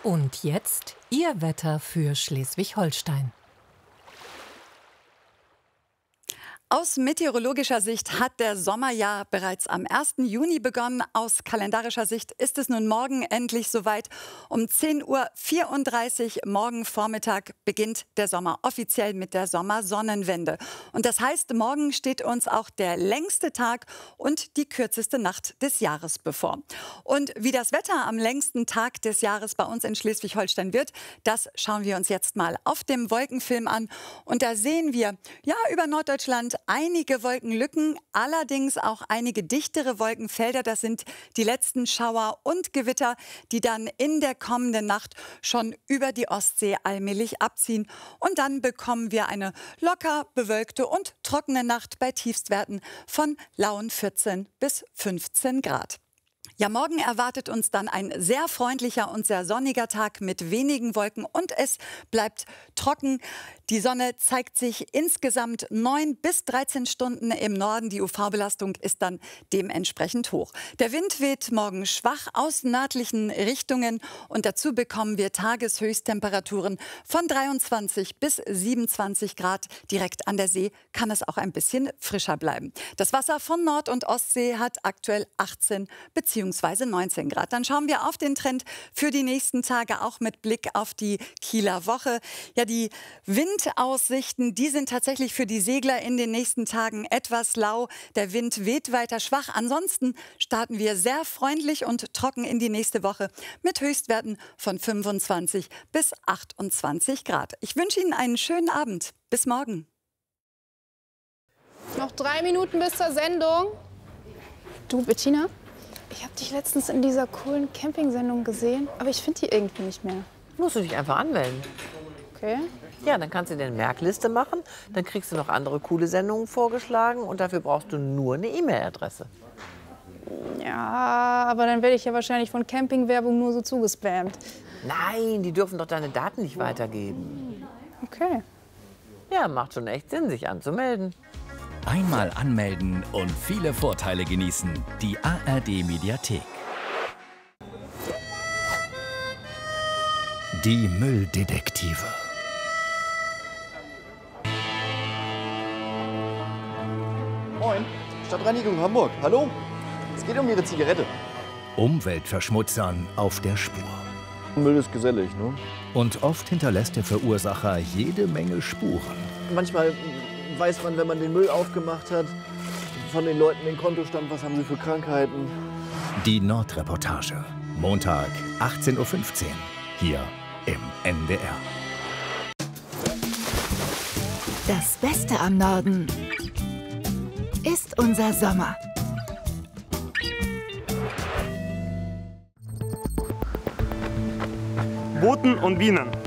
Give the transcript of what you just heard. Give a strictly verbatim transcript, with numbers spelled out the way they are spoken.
Und jetzt Ihr Wetter für Schleswig-Holstein. Aus meteorologischer Sicht hat der Sommer ja bereits am ersten Juni begonnen. Aus kalendarischer Sicht ist es nun morgen endlich soweit. Um zehn Uhr vierunddreißig morgen Vormittag beginnt der Sommer offiziell mit der Sommersonnenwende. Und das heißt, morgen steht uns auch der längste Tag und die kürzeste Nacht des Jahres bevor. Und wie das Wetter am längsten Tag des Jahres bei uns in Schleswig-Holstein wird, das schauen wir uns jetzt mal auf dem Wolkenfilm an. Und da sehen wir, ja, über Norddeutschland einige Wolkenlücken, allerdings auch einige dichtere Wolkenfelder. Das sind die letzten Schauer und Gewitter, die dann in der kommenden Nacht schon über die Ostsee allmählich abziehen. Und dann bekommen wir eine locker bewölkte und trockene Nacht bei Tiefstwerten von lauen vierzehn bis fünfzehn Grad. Ja, morgen erwartet uns dann ein sehr freundlicher und sehr sonniger Tag mit wenigen Wolken und es bleibt trocken. Die Sonne zeigt sich insgesamt neun bis dreizehn Stunden im Norden. Die U V-Belastung ist dann dementsprechend hoch. Der Wind weht morgen schwach aus nördlichen Richtungen und dazu bekommen wir Tageshöchsttemperaturen von dreiundzwanzig bis siebenundzwanzig Grad. Direkt an der See kann es auch ein bisschen frischer bleiben. Das Wasser von Nord- und Ostsee hat aktuell achtzehn bzw. neunzehn Grad. Dann schauen wir auf den Trend für die nächsten Tage, auch mit Blick auf die Kieler Woche. Ja, die Windaussichten, die sind tatsächlich für die Segler in den nächsten Tagen etwas lau. Der Wind weht weiter schwach. Ansonsten starten wir sehr freundlich und trocken in die nächste Woche mit Höchstwerten von fünfundzwanzig bis achtundzwanzig Grad. Ich wünsche Ihnen einen schönen Abend. Bis morgen. Noch drei Minuten bis zur Sendung. Du, Bettina? Ich habe dich letztens in dieser coolen Camping-Sendung gesehen, aber ich finde die irgendwie nicht mehr. Musst du dich einfach anmelden. Okay. Ja, dann kannst du dir eine Merkliste machen, dann kriegst du noch andere coole Sendungen vorgeschlagen und dafür brauchst du nur eine E-Mail-Adresse. Ja, aber dann werde ich ja wahrscheinlich von Campingwerbung nur so zugespammt. Nein, die dürfen doch deine Daten nicht weitergeben. Okay. Ja, macht schon echt Sinn, sich anzumelden. Einmal anmelden und viele Vorteile genießen. Die A R D-Mediathek. Die Mülldetektive. Moin, Stadtreinigung Hamburg. Hallo? Es geht um Ihre Zigarette. Umweltverschmutzern auf der Spur. Müll ist gesellig, ne? Und oft hinterlässt der Verursacher jede Menge Spuren. Manchmal weiß man, wenn man den Müll aufgemacht hat, von den Leuten den Kontostand, was haben sie für Krankheiten. Die Nordreportage. Montag, achtzehn Uhr fünfzehn. Hier im N D R. Das Beste am Norden ist unser Sommer. Boten und Bienen.